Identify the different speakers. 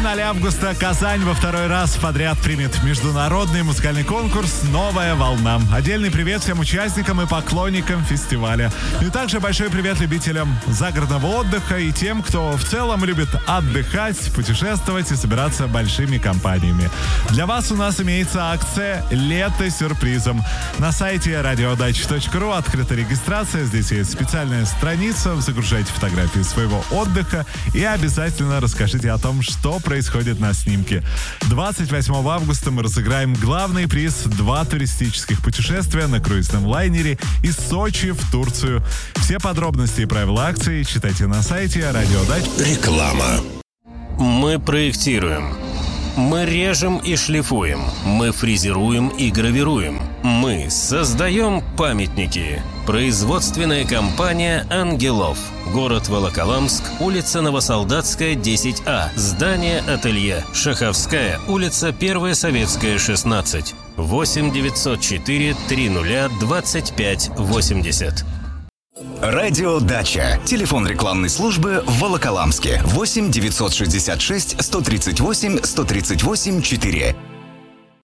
Speaker 1: финале августа Казань во второй раз подряд примет международный музыкальный конкурс «Новая волна». Отдельный привет всем участникам и поклонникам фестиваля. И также большой привет любителям загородного отдыха и тем, кто в целом любит отдыхать, путешествовать и собираться большими компаниями. Для вас у нас имеется акция «Лето сюрпризом». На сайте radiodacha.ru открыта регистрация. Здесь есть специальная страница. Загружайте фотографии своего отдыха и обязательно расскажите о том, что происходит на снимке. 28 августа мы разыграем главный приз — 2 туристических путешествия на круизном лайнере из Сочи в Турцию. Все подробности и правила акции читайте на сайте Радио Дач.
Speaker 2: Реклама.
Speaker 3: Мы проектируем. Мы режем и шлифуем. Мы фрезеруем и гравируем. Мы создаем памятники. Производственная компания «Ангелов». Город Волоколамск, улица Новосолдатская, 10А. Здание «Ателье». Шаховская, улица 1 Советская, 16. 8 904 30 25 80.
Speaker 4: Радио Дача. Телефон рекламной службы в Волоколамске. 8 966 138 138 4.